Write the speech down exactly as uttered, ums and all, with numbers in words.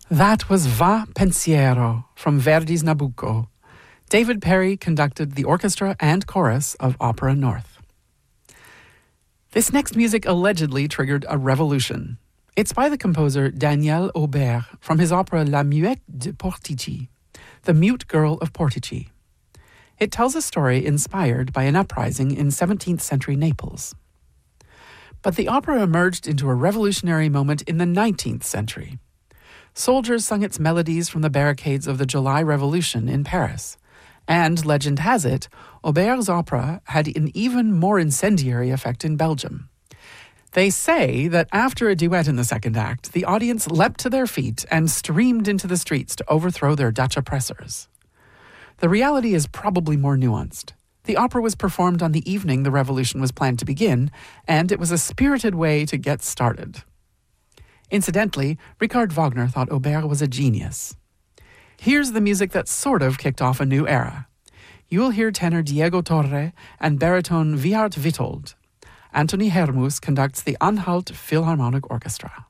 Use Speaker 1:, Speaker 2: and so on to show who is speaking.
Speaker 1: That was Va Pensiero from Verdi's Nabucco. David Perry conducted the orchestra and chorus of Opera North. This next music allegedly triggered a revolution. It's by the composer Daniel Aubert from his opera La Muette de Portici, The Mute Girl of Portici. It tells a story inspired by an uprising in seventeenth century Naples. But the opera emerged into a revolutionary moment in the nineteenth century. Soldiers sung its melodies from the barricades of the July Revolution in Paris. And, legend has it, Aubert's opera had an even more incendiary effect in Belgium. They say that after a duet in the second act, the audience leapt to their feet and streamed into the streets to overthrow their Dutch oppressors. The reality is probably more nuanced. The opera was performed on the evening the revolution was planned to begin, and it was a spirited way to get started. Incidentally, Richard Wagner thought Aubert was a genius. Here's the music that sort of kicked off a new era. You'll hear tenor Diego Torre and baritone Wiart Wittold. Anthony Hermus conducts the Anhalt Philharmonic Orchestra.